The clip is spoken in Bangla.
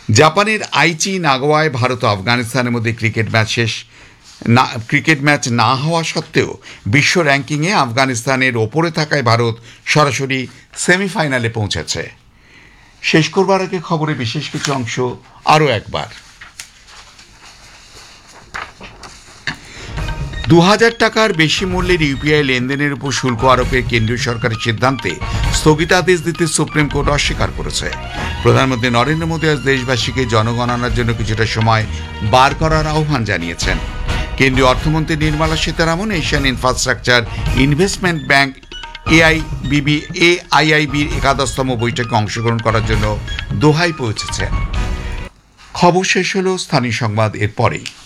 জাপানের আইচি নাগোয়ায় ভারত ও আফগানিস্তানের মধ্যে ক্রিকেট ম্যাচ না হওয়া সত্ত্বেও বিশ্ব র্যাঙ্কিংয়ে আফগানিস্তানের ওপরে থাকায় ভারত সরাসরি সেমিফাইনালে পৌঁছেছে। শেষ করবার আগে খবরের বিশেষ কিছু অংশ আরও একবার। ২,০০০ টাকার বেশি মূল্যের ইউপিআই লেনদেনের উপর শুল্ক আরোপের কেন্দ্রীয় সরকারের সিদ্ধান্তে স্থগিতাদেশ দিতে সুপ্রিম কোর্ট অস্বীকার করেছে। প্রধানমন্ত্রী নরেন্দ্র মোদী আজ দেশবাসীকে জনগণনার জন্য কিছুটা সময় বার করার আহ্বান জানিয়েছেন। কেন্দ্রীয় অর্থমন্ত্রী Nirmala Sitharaman Asian infrastructure investment bank এআইআইবির ১১তম বৈঠকে অংশগ্রহণ করার জন্য দোহায় পৌঁছেছেন। খবর শেষ হল, স্থানীয় সংবাদ এর পরেই।